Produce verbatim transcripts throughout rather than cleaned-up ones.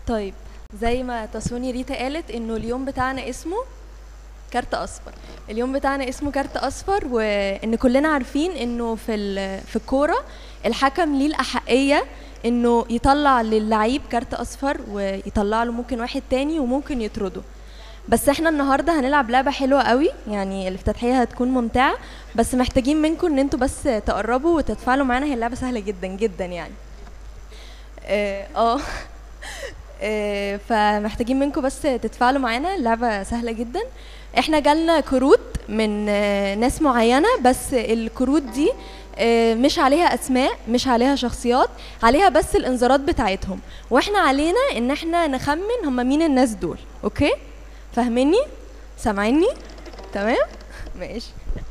طيب، زي ما تسوني ريتا قالت انه اليوم بتاعنا اسمه كارت اصفر. اليوم بتاعنا اسمه كارت اصفر، وان كلنا عارفين انه في ال- في الكوره الحكم ليه الاحقيه انه يطلع للعيب كارت اصفر، ويطلع له ممكن واحد تاني وممكن يطرده. بس احنا النهارده هنلعب لعبه حلوه قوي، يعني الافتتاحيه هتكون ممتعه، بس محتاجين منكم ان انتوا بس تقربوا وتتفاعلوا معانا. هي اللعبه سهله جدا جدا يعني. اه آه. آه، فمحتاجين منكم بس تتفاعلوا معانا. اللعبة سهلة جدا. احنا جالنا كروت من آه، ناس معينة، بس الكروت دي آه، مش عليها اسماء، مش عليها شخصيات، عليها بس الانذارات بتاعتهم، واحنا علينا ان احنا نخمن هم مين الناس دول. اوكي؟ فاهميني؟ سامعيني؟ تمام؟ ماشي.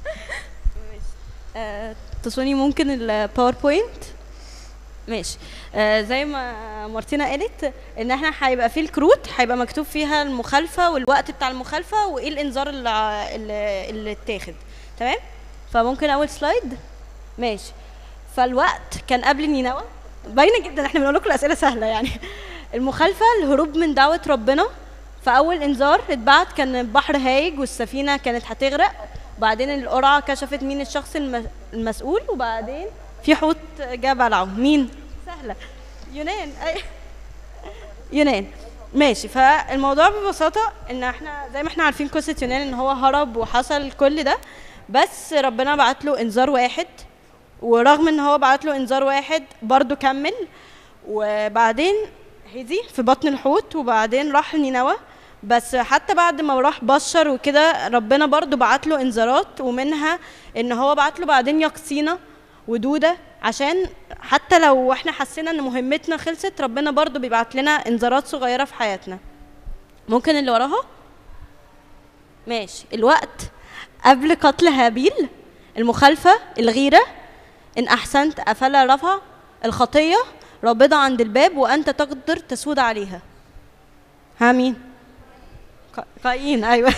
آه، تصوني ممكن الباوربوينت؟ ماشي. آه زي ما مارتينا قالت ان احنا هيبقى فيه الكروت، هيبقى مكتوب فيها المخالفه والوقت بتاع المخالفه وايه الانذار اللي ع- اللي اللي اتاخد. تمام. فممكن اول سلايد. ماشي. فالوقت كان قبل نينوى. باينه جدا احنا بنقول لكم الاسئله سهله يعني. المخالفه الهروب من دعوه ربنا. فاول انذار اتبعت كان البحر هايج والسفينه كانت هتغرق. وبعدين القرعه كشفت مين الشخص الم- المسؤول. وبعدين في حوت جه بلعه. مين؟ سهله. يونان. أي. يونان. ماشي. فالموضوع ببساطه ان احنا زي ما احنا عارفين قصه يونان ان هو هرب وحصل كل ده، بس ربنا بعت له انذار واحد، ورغم ان هو بعت له انذار واحد برضو كمل. وبعدين هدي في بطن الحوت، وبعدين راح نينوى. بس حتى بعد ما راح بشر وكده ربنا برضو بعت له انذارات، ومنها ان هو بعت له بعدين يقصينا ودودة، عشان حتى لو احنا حسينا ان مهمتنا خلصت ربنا برضو بيبعت لنا انذارات صغيرة في حياتنا. ممكن اللي وراها. ماشي. الوقت قبل قتل هابيل. المخالفة الغيرة. إن أحسنت أفلا رفع. الخطية رابضة عند الباب وأنت تقدر تسود عليها. ها مين؟ ق- قايين. أيوة.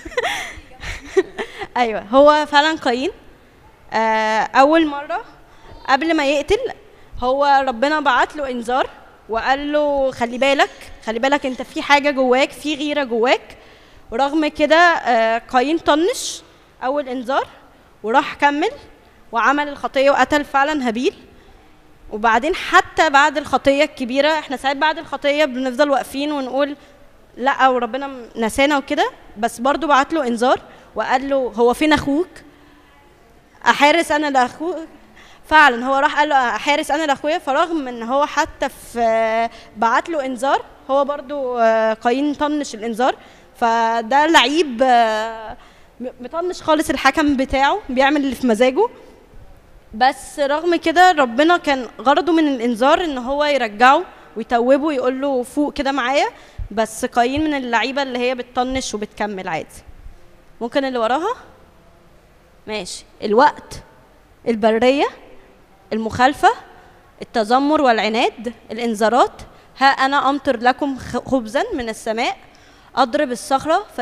أيوة هو فعلا قايين. آه أول مرة قبل ما يقتل هو ربنا بعت له إنذار وقال له خلي بالك، خلي بالك أنت في حاجة جواك، في غيرة جواك. ورغم كده آه قايين طنش أول إنذار وراح كمل وعمل الخطية وقتل فعلا هابيل. وبعدين حتى بعد الخطية الكبيرة، احنا ساعات بعد الخطية بنفضل واقفين ونقول لا وربنا م- نسانا وكده، بس برضو بعت له انذار وقال له هو فين اخوك؟ احارس انا لاخوك. فعلا هو راح قال له احارس انا لاخويا. فرغم ان هو حتى في بعت له انذار هو برضو آه، قايين طنش الانذار. فده لعيب آه، م- مطنش خالص الحكم بتاعه بيعمل اللي في مزاجه. بس رغم كده ربنا كان غرضه من الانذار ان هو يرجعه ويتوبه ويقول له فوق كده معايا. بس قايين من اللعيبه اللي هي بتطنش وبتكمل عادي. ممكن اللي وراها. ماشي. الوقت البريه. المخالفه التذمر والعناد. الانذارات ها انا امطر لكم خ- خبزا من السماء. اضرب الصخره